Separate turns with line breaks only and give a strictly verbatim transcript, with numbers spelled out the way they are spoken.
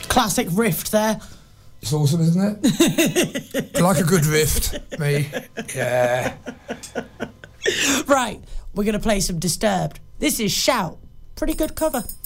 Classic rift there.
It's awesome, isn't it? I like a good rift, me. Yeah.
Right, we're going to play some Disturbed. This is Shout. Pretty good cover.